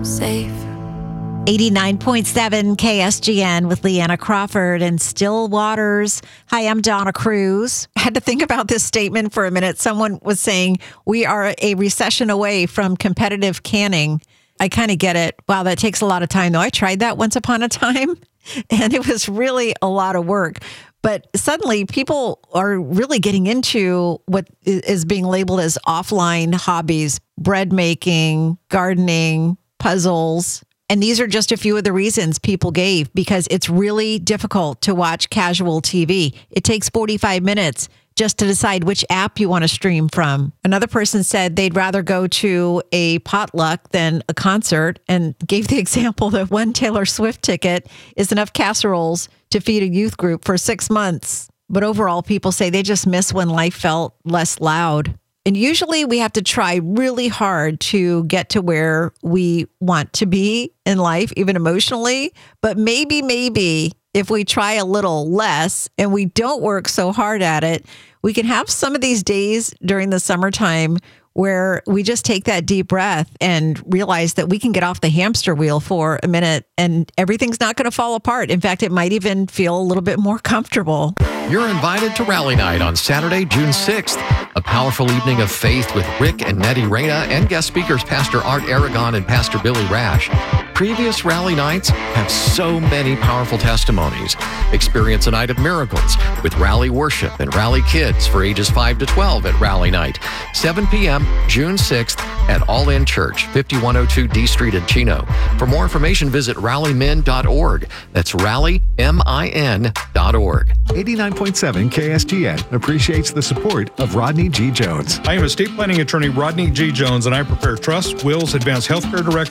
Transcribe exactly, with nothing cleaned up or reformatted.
Safe. eighty-nine point seven K S G N with Leanna Crawford and Still Waters. Hi, I'm Donna Cruz. I had to think about this statement for a minute. Someone was saying we are a recession away from competitive canning. I kind of get it. Wow, that takes a lot of time, though. I tried that once upon a time, and it was really a lot of work. But suddenly, people are really getting into what is being labeled as offline hobbies, bread making, gardening, puzzles. And these are just a few of the reasons people gave, because it's really difficult to watch casual T V. It takes forty-five minutes just to decide which app you want to stream from. Another person said they'd rather go to a potluck than a concert, and gave the example that one Taylor Swift ticket is enough casseroles to feed a youth group for six months. But overall, people say they just miss when life felt less loud. And usually we have to try really hard to get to where we want to be in life, even emotionally. But maybe, maybe if we try a little less and we don't work so hard at it, we can have some of these days during the summertime where we just take that deep breath and realize that we can get off the hamster wheel for a minute and everything's not going to fall apart. In fact, it might even feel a little bit more comfortable. You're invited to Rally Night on Saturday, June sixth, a powerful evening of faith with Rick and Nettie Reyna and guest speakers Pastor Art Aragon and Pastor Billy Rash. Previous Rally Nights have so many powerful testimonies. Experience a night of miracles with Rally Worship and Rally Kids for ages five to twelve at Rally Night, seven p.m., June sixth at All In Church, fifty-one oh two D Street in Chino. For more information, visit rally min dot org. That's rally min dot org. eighty-nine point seven K S G N appreciates the support of Rodney G. Jones. I am estate planning attorney Rodney G. Jones, and I prepare trusts, wills, advanced healthcare direct